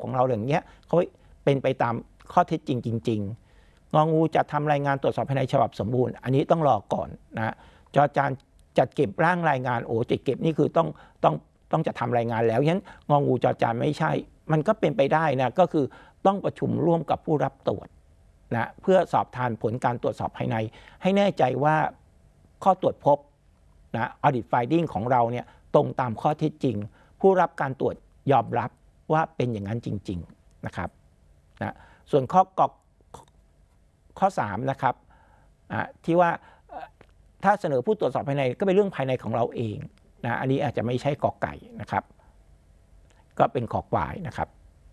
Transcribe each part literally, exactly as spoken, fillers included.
ของเราอย่างเงี้ยเขาเป็นไปตามข้อเท็จจริงจริงๆงองูจะทำรายงานตรวจสอบภายในฉบับสมบูรณ์อันนี้ต้องรอก่อนนะจอจานจัดเก็บร่างรายงานโอ้จัดเก็บนี่คือต้องต้องต้องจะทำรายงานแล้วฉะนั้นงองูจอจานไม่ใช่มันก็เป็นไปได้นะก็คือต้องประชุมร่วมกับผู้รับตรวจนะเพื่อสอบทานผลการตรวจสอบภายในให้แน่ใจว่าข้อตรวจพบนะ audit finding ของเราเนี่ยตรงตามข้อเท็จจริงผู้รับการตรวจยอมรับว่าเป็นอย่างนั้นจริงๆนะครับนะส่วนข้อกอกข้อสามนะครับที่ว่าถ้าเสนอผู้ตรวจสอบภายในก็เป็นเรื่องภายในของเราเองนะอันนี้อาจจะไม่ใช่กอไก่นะครับก็เป็นขอควายนะครับ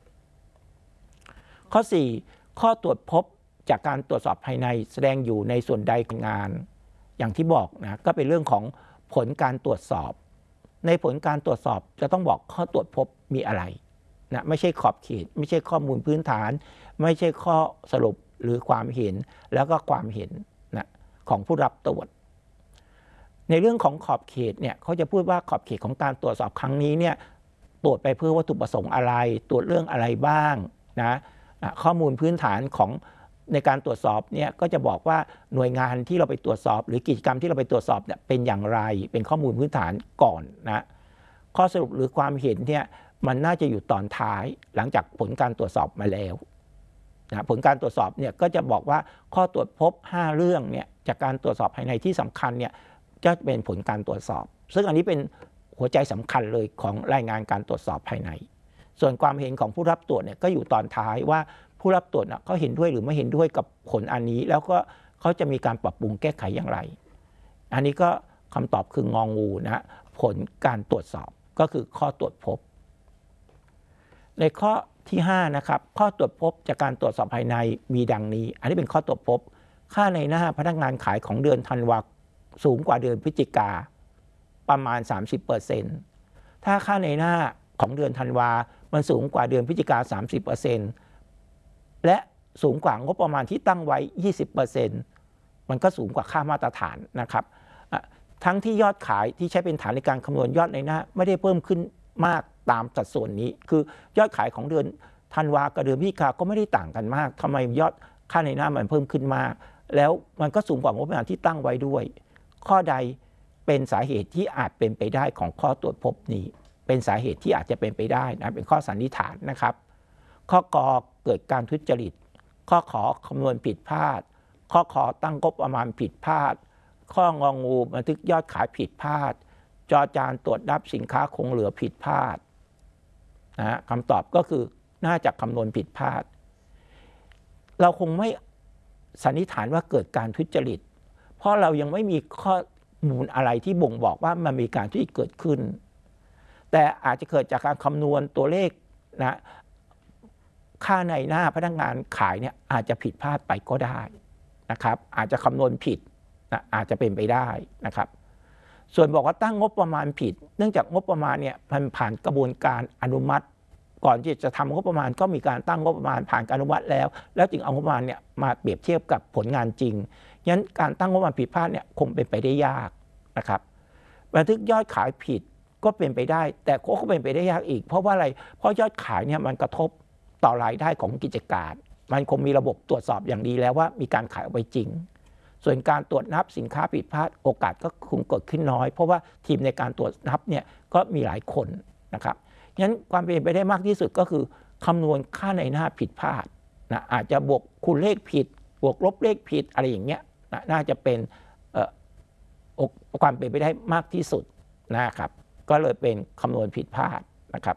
ข้อสี่ข้อตรวจพบจากการตรวจสอบภายในแสดงอยู่ในส่วนใดของงานอย่างที่บอกนะก็เป็นเรื่องของผลการตรวจสอบในผลการตรวจสอบจะต้องบอกข้อตรวจพบมีอะไรนะไม่ใช่ขอบเขตไม่ใช่ข้อมูลพื้นฐานไม่ใช่ข้อสรุปหรือความเห็นแล้วก็ความเห็นนะของผู้รับตรวจในเรื่องของขอบเขตเนี่ยเขาจะพูดว่าขอบเขตของการตรวจสอบครั้งนี้เนี่ยตรวจไปเพื่อวัตถุประสงค์อะไรตรวจเรื่องอะไรบ้างนะข้อมูลพื้นฐานของในการตรวจสอบเนี่ยก็จะบอกว่าหน่วยงานที่เราไปตรวจสอบหรือกิจกรรมที่เราไปตรวจสอบเนี่ยเป็นอย่างไรเป็นข้อมูลพื้นฐานก่อนนะข้อสรุปหรือความเห็นเนี่ยมันน่าจะอยู่ตอนท้ายหลังจากผลการตรวจสอบมาแล้วนะผลการตรวจสอบเนี่ยก็จะบอกว่าข้อตรวจพบห้าเรื่องเนี่ยจากการตรวจสอบภายในที่สำคัญเนี่ยจะเป็นผลการตรวจสอบซึ่งอันนี้เป็นหัวใจสำคัญเลยของรายงานการตรวจสอบภายในส่วนความเห็นของผู้รับตรวจเนี่ยก็อยู่ตอนท้ายว่าผู้รับตรวจเขาเห็นด้วยหรือไม่เห็นด้วยกับผลอันนี้แล้วก็เขาจะมีการปรับปรุงแก้ไขอย่างไรอันนี้ก็คำตอบคืององูนะผลการตรวจสอบก็คือข้อตรวจพบในข้อที่ห้านะครับข้อตรวจพบจากการตรวจสอบภายในมีดังนี้อันนี้เป็นข้อตรวจพบค่าในหน้าพนักงานขายของเดือนธันวาสูงกว่าเดือนพฤศจิกาประมาณ สามสิบเปอร์เซ็นต์ ถ้าค่าในหน้าของเดือนธันวามันสูงกว่าเดือนพฤศจิกา สามสิบเปอร์เซ็นต์ และสูงกว่างบประมาณที่ตั้งไว้ ยี่สิบเปอร์เซ็นต์ มันก็สูงกว่าค่ามาตรฐานนะครับทั้งที่ยอดขายที่ใช้เป็นฐานในการคำนวณยอดในหน้าไม่ได้เพิ่มขึ้นมากตามสัดส่วนนี้คือยอดขายของเดือนธันวากับเดือนพฤศจิกาก็ไม่ได้ต่างกันมากทำไมยอดค่าในหน้ามันเพิ่มขึ้นมากแล้วมันก็สูงกว่างบประมาณที่ตั้งไว้ด้วยข้อใดเป็นสาเหตุที่อาจเป็นไปได้ของข้อตรวจพบนี้เป็นสาเหตุที่อาจจะเป็นไปได้นะเป็นข้อสันนิษฐานนะครับข้อกอเกิดการทุจริตข้อขอคำนวณผิดพลาดข้อขอตั้งงบประมาณผิดพลาดข้ององูบันทึกยอดขายผิดพลาดจอจานตรวจรับสินค้าคงเหลือผิดพลาดนะคำตอบก็คือน่าจะคำนวณผิดพลาดเราคงไม่สันนิษฐานว่าเกิดการทุจริตเพราะเรายังไม่มีข้อมูลอะไรที่บ่งบอกว่ามันมีการทุจริตเกิดขึ้นแต่อาจจะเกิดจากการคำนวณตัวเลขนะค่าในหน้าพนักงานขายเนี่ยอาจจะผิดพลาดไปก็ได้นะครับอาจจะคำนวณผิดนะอาจจะเป็นไปได้นะครับส่วนบอกว่าตั้งงบประมาณผิดเนื่องจากงบประมาณเนี่ยมันผ่านกระบวนการอนุมัติก่อนที่จะทำงบประมาณก็มีการตั้งงบประมาณผ่านการอนุมัติแล้วแล้วจึงเอางบประมาณเนี่ยมาเปรียบเทียบกับผลงานจริงงั้นการตั้งงบประมาณผิดพลาดเนี่ยคงเป็นไปได้ยากนะครับบันทึกยอดขายผิดก็เป็นไปได้แต่ก็เป็นไปได้ยากอีกเพราะว่าอะไรเพราะยอดขายเนี่ยมันกระทบต่อรายได้ของกิจการมันคงมีระบบตรวจสอบอย่างดีแล้วว่ามีการขายออกไปจริงส่วนการตรวจนับสินค้าผิดพลาดโอกาสก็คงเกิดขึ้นน้อยเพราะว่าทีมในการตรวจนับเนี่ยก็มีหลายคนนะครับงั้นความเป็นไปได้มากที่สุดก็คือคำนวณค่าในหน้าผิดพลาดนะอาจจะบวกคูณเลขผิดบวกลบเลขผิดอะไรอย่างเงี้ยนะน่าจะเป็นความเป็นไปได้มากที่สุดนะครับก็เลยเป็นคำนวณผิดพลาดนะครับ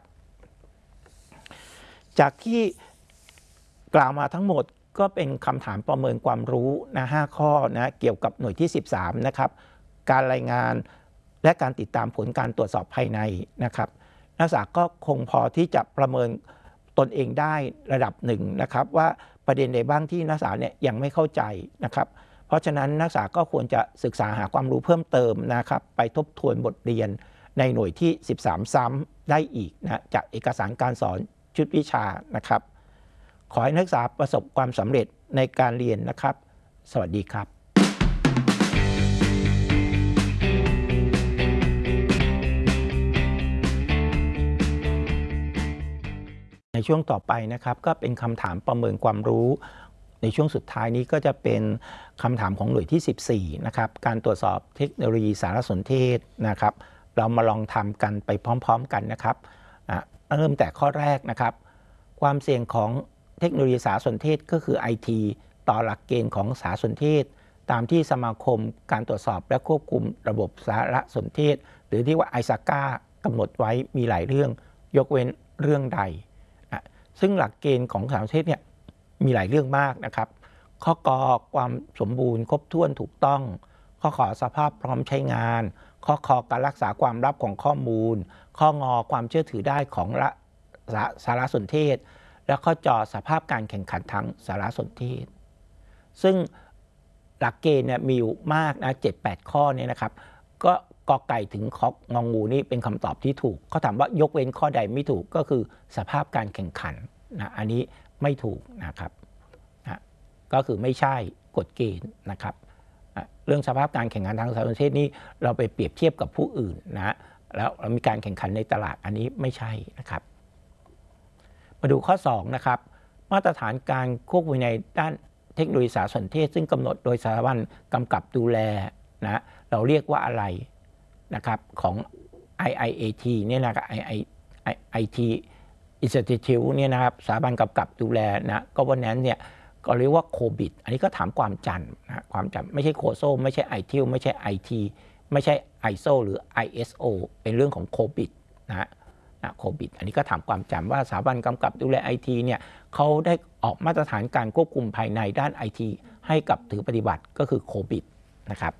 จากที่กล่าวมาทั้งหมดก็เป็นคำถามประเมินความรู้นะห้าข้อนะเกี่ยวกับหน่วยที่สิบสามนะครับการรายงานและการติดตามผลการตรวจสอบภายในนะครับนักศึกษาก็คงพอที่จะประเมินตนเองได้ระดับหนึ่งนะครับว่าประเด็นใดบ้างที่นักศึกษาเนี่ยยังไม่เข้าใจนะครับเพราะฉะนั้นนักศึกษาก็ควรจะศึกษาหาความรู้เพิ่มเติมนะครับไปทบทวนบทเรียนในหน่วยที่สิบสามซ้ำได้อีกนะจากเอกสารการสอนชุดวิชานะครับขอให้นักศึกษาประสบความสำเร็จในการเรียนนะครับสวัสดีครับในช่วงต่อไปนะครับก็เป็นคำถามประเมินความรู้ในช่วงสุดท้ายนี้ก็จะเป็นคำถามของหน่วยที่สิบสี่นะครับการตรวจสอบเทคโนโลยีสารสนเทศนะครับเรามาลองทำกันไปพร้อมๆกันนะครับเริ่มแต่ข้อแรกนะครับความเสี่ยงของเทคโนโลยีสารสนเทศก็คือ ไอ ที ต่อหลักเกณฑ์ของสารสนเทศตามที่สมาคมการตรวจสอบและควบคุมระบบสารสนเทศหรือที่ว่า ไอ เอส เอ ซี เอ กำหนดไว้มีหลายเรื่องยกเว้นเรื่องใดซึ่งหลักเกณฑ์ของสารสนเทศเนี่ยมีหลายเรื่องมากนะครับข้อกอความสมบูรณ์ครบถ้วนถูกต้องข้อขอสภาพพร้อมใช้งานข้อคอการรักษาความลับของข้อมูลข้องอความเชื่อถือได้ของสารสนเทศและข้อจอสภาพการแข่งขันทางสารสนเทศซึ่งหลักเกณฑ์เนี่ยมีอยู่มากนะ เจ็ดแปด ข้อเนี่ยนะครับก็กอไก่ถึงข้ององูนี่เป็นคำตอบที่ถูกเขาถามว่ายกเว้นข้อใดไม่ถูกก็คือสภาพการแข่งขันนะอันนี้ไม่ถูกนะครับนะก็คือไม่ใช่กฎเกณฑ์นะครับเรื่องสภาพการแข่งขันทางสารสนเทศนี้เราไปเปรียบเทียบกับผู้อื่นนะแล้วเรามีการแข่งขันในตลาดอันนี้ไม่ใช่นะครับมาดูข้อสองนะครับมาตรฐานการควบคุมในด้านเทคโนโลยีสารสนเทศซึ่งกำหนดโดยสถาบันกำกับดูแลนะเราเรียกว่าอะไรนะครับของ ไอ ไอ เอ ที เนี่ยนะครับ ไอ ที Institute เนี่ยนะครับสถาบันกำกับดูแลนะ governance เนี่ยก็เรียกว่าโคบิดอันนี้ก็ถามความจำนะความจำไม่ใช่โคโซไม่ใช่ ไอ ที ไม่ใช่ ไอ ที ไม่ใช่ ไอ เอส โอ หรือ ไอ เอส โอ เป็นเรื่องของโคบิดนะโคบิดอันนี้ก็ถามความจำว่าสถาบันกำกับดูแล ไอ ที เนี่ยเขาได้ออกมาตรฐานการควบคุมภายในด้าน ไอ ที ให้กับถือปฏิบัติก็คือโคบิดนะครับ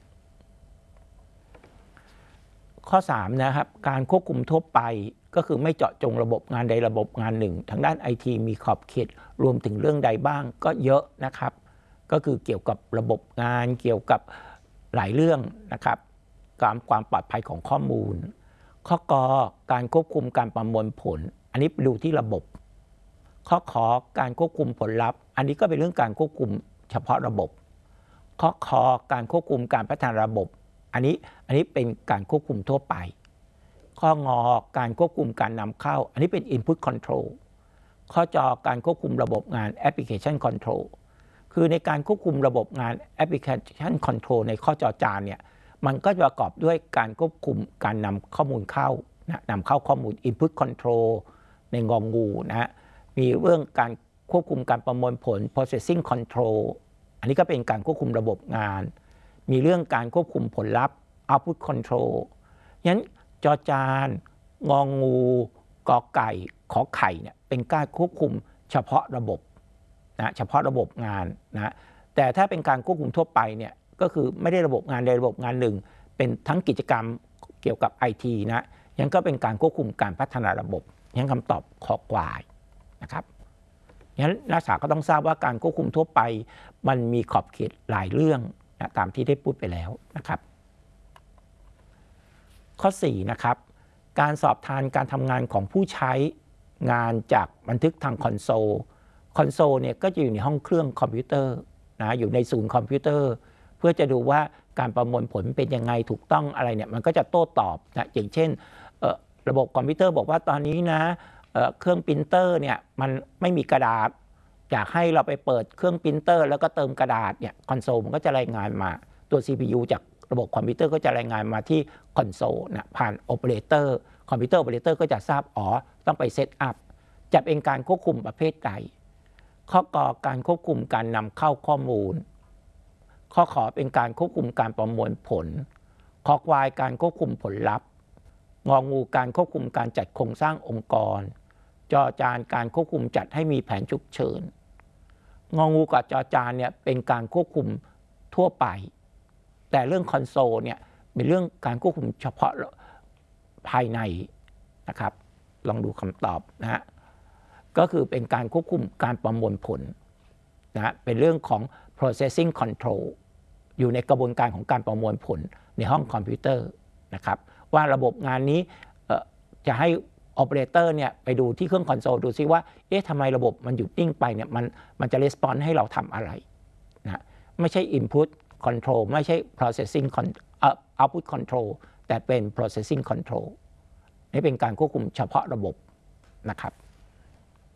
ข้อสามนะครับการควบคุมทั่วไปก็คือไม่เจาะจงระบบงานใดระบบงานหนึ่งทางด้าน ไอ ที มีขอบเขตรวมถึงเรื่องใดบ้างก็เยอะนะครับก็คือเกี่ยวกับระบบงานเกี่ยวกับหลายเรื่องนะครับการความปลอดภัยของข้อมูลข้อกอการควบคุมการประมวลผลอันนี้ไปดูที่ระบบข้อขอการควบคุมผลลัพธ์อันนี้ก็เป็นเรื่องการควบคุมเฉพาะระบบข้อคอการควบคุมการพัฒนาระบบอันนี้อันนี้เป็นการควบคุมทั่วไปข้องอการควบคุมการนำเข้าอันนี้เป็น input control ข้อจอการควบคุมระบบงาน application control คือในการควบคุมระบบงาน application control ในข้อจอจานเนี่ยมันก็จะประกอบด้วยการควบคุมการนำข้อมูลเข้านะนำเข้าข้อมูล input control ในงองูนะมีเรื่องการควบคุมการประมวลผล processing control อันนี้ก็เป็นการควบคุมระบบงานมีเรื่องการควบคุมผลลัพธ์ output control งั้นจอจานงองูกอไก่ขอไข่เนี่ยเป็นการควบคุมเฉพาะระบบนะเฉพาะระบบงานนะแต่ถ้าเป็นการควบคุมทั่วไปเนี่ยก็คือไม่ได้ระบบงานใดระบบงานหนึ่งเป็นทั้งกิจกรรมเกี่ยวกับ ไอ ที นะยังก็เป็นการควบคุมการพัฒนาระบบยังคำตอบขอควายนะครับงั้นนักศึกษาก็ต้องทราบว่าการควบคุมทั่วไปมันมีขอบเขตหลายเรื่องนะตามที่ได้พูดไปแล้วนะครับข้อสี่นะครับการสอบทานการทำงานของผู้ใช้งานจากบันทึกทางคอนโซลคอนโซลเนี่ยก็จะอยู่ในห้องเครื่องคอมพิวเตอร์นะอยู่ในศูนย์คอมพิวเตอร์เพื่อจะดูว่าการประมวลผลเป็นยังไงถูกต้องอะไรเนี่ยมันก็จะโต้ตอบนะอย่างเช่นระบบคอมพิวเตอร์บอกว่าตอนนี้นะเ, เครื่องปรินเตอร์เนี่ยมันไม่มีกระดาษอยากให้เราไปเปิดเครื่องปรินเตอร์แล้วก็เติมกระดาษเนี่ยคอนโซลมันก็จะรายงานมาตัว ซี พี ยู จากระบบคอมพิวเตอร์ก็จะรายงานมาที่คอนโซลนะผ่านโอเปอเรเตอร์คอมพิวเตอร์โอเปอเรเตอร์ก็จะทราบอ๋อต้องไปเซตอัพจะเป็นการควบคุมประเภทใดข้อกอการควบคุมการนำเข้าข้อมูลข้อขอเป็นการควบคุมการประมวลผลข้อควายการควบคุมผลลัพธ์งองูการควบคุมการจัดโครงสร้างองค์กรจอจานการควบคุมจัดให้มีแผนฉุกเฉินงองูกับจอจานเนี่ยเป็นการควบคุมทั่วไปแต่เรื่องคอนโซลเนี่ยเป็นเรื่องการควบคุมเฉพาะภายในนะครับลองดูคำตอบนะฮะก็คือเป็นการควบคุมการประมวลผลนะเป็นเรื่องของ processing control อยู่ในกระบวนการของการประมวลผลในห้องคอมพิวเตอร์นะครับว่าระบบงานนี้จะให้โอเปอเรเตอร์เนี่ยไปดูที่เครื่องคอนโซลดูซิว่าเอ๊ะทำไมระบบมันหยุดนิ่งไปเนี่ยมันมันจะ respond ให้เราทำอะไรนะไม่ใช่ input control ไม่ใช่ processing output control แต่เป็น processing control นี่เป็นการควบคุมเฉพาะระบบนะครับ